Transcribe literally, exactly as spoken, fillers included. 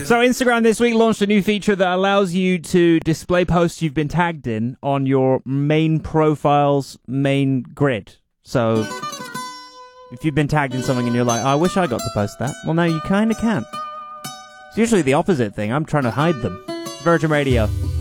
So Instagram this week launched a new feature that allows you to display posts you've been tagged in on your main profile's main grid. So if you've been tagged in something and you're like, oh, I wish I got to post that. Well, now you kind of can. It's usually the opposite thing. I'm trying to hide them. Virgin Radio.